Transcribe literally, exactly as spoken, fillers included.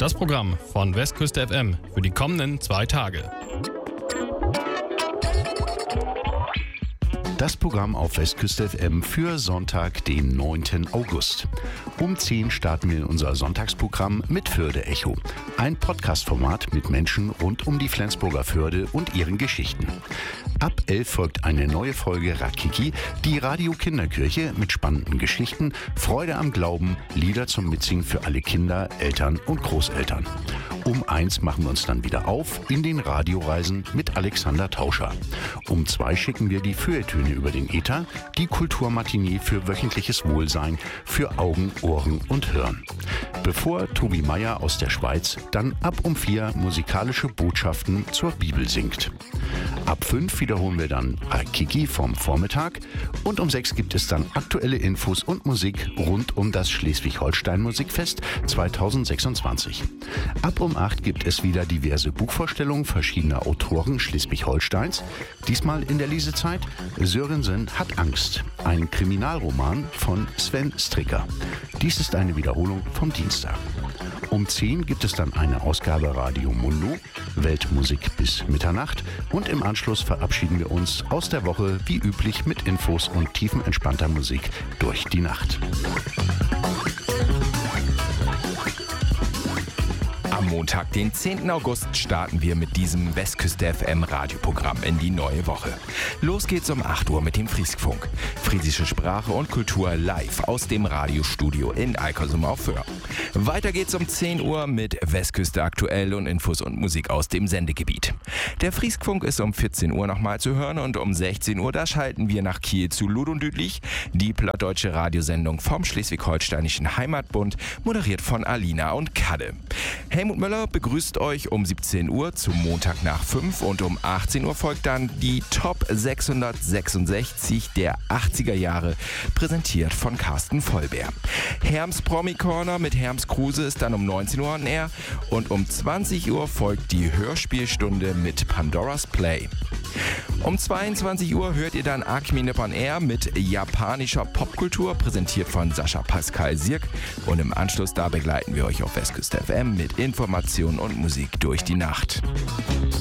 Das Programm von Westküste F M für die kommenden zwei Tage. Das Programm auf Westküste F M für Sonntag, den neunten August. Um zehn starten wir in unser Sonntagsprogramm mit Förde Echo. Ein Podcast-Format mit Menschen rund um die Flensburger Förde und ihren Geschichten. Ab elf folgt eine neue Folge Rakiki, die Radio-Kinderkirche mit spannenden Geschichten, Freude am Glauben, Lieder zum Mitsingen für alle Kinder, Eltern und Großeltern. Um eins machen wir uns dann wieder auf in den Radioreisen mit Alexander Tauscher. Um zwei schicken wir die Feuilletöne über den Äther, die Kulturmatinee für wöchentliches Wohlsein, für Augen, Ohren und Hirn. Bevor Tobi Meier aus der Schweiz dann ab um vier musikalische Botschaften zur Bibel singt. Ab fünf wiederholen wir dann Rakiki vom Vormittag und um sechs gibt es dann aktuelle Infos und Musik rund um das Schleswig-Holstein-Musikfest zweitausendsechsundzwanzig. Ab um acht gibt es wieder diverse Buchvorstellungen verschiedener Autoren Schleswig-Holsteins. Diesmal in der Lesezeit Sörensen hat Angst, ein Kriminalroman von Sven Stricker. Dies ist eine Wiederholung vom Dienstag. Um zehn gibt es dann eine Ausgabe Radio Mundo, Weltmusik bis Mitternacht und im Anschluss verabschieden wir uns aus der Woche wie üblich mit Infos und tiefenentspannter Musik durch die Nacht. Am Montag, den zehnten August, starten wir mit diesem Westküste F M Radioprogramm in die neue Woche. Los geht's um acht Uhr mit dem Frieskfunk. Friesische Sprache und Kultur live aus dem Radiostudio in Eikersum auf Föhr. Weiter geht's um zehn Uhr mit Westküste aktuell und Infos und Musik aus dem Sendegebiet. Der Frieskfunk ist um vierzehn Uhr nochmal zu hören und um sechzehn Uhr, da schalten wir nach Kiel zu Ludum Düdlich, die plattdeutsche Radiosendung vom Schleswig-Holsteinischen Heimatbund, moderiert von Alina und Kadde. Helmut Möller begrüßt euch um siebzehn Uhr zum Montag nach fünf und um achtzehn Uhr folgt dann die Top sechshundertsechsundsechzig der achtziger Jahre, präsentiert von Carsten Vollbeer. Herms Promi Corner mit Herms Kruse ist dann um neunzehn Uhr on air und um zwanzig Uhr folgt die Hörspielstunde mit Pandora's Play. Um zweiundzwanzig Uhr hört ihr dann Akimi Nippon Air mit japanischer Popkultur, präsentiert von Sascha Pascal Sirk. Und im Anschluss da begleiten wir euch auf Westküste F M mit Informationen und Musik durch die Nacht.